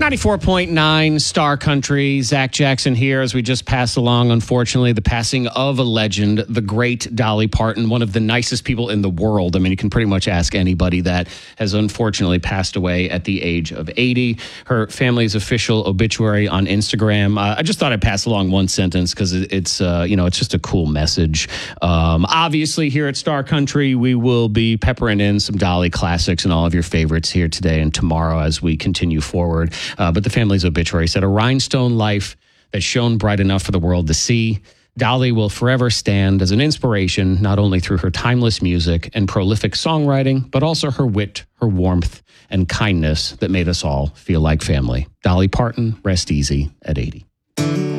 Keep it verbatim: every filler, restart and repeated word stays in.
ninety-four point nine Star Country. Zach Jackson here as we just passed along, unfortunately, the passing of a legend, the great Dolly Parton, one of the nicest people in the world. I mean, you can pretty much ask anybody that has unfortunately passed away at the age of eighty. Her family's official obituary on Instagram. Uh, I just thought I'd pass along one sentence because it, it's, uh, you know, it's just a cool message. Um, obviously, here at Star Country, we will be peppering in some Dolly classics and all of your favorites here today and tomorrow as we continue forward. Uh, but the family's obituary said, a rhinestone life that shone bright enough for the world to see. Dolly will forever stand as an inspiration, not only through her timeless music and prolific songwriting, but also her wit, her warmth, and kindness that made us all feel like family. Dolly Parton, rest easy at eighty.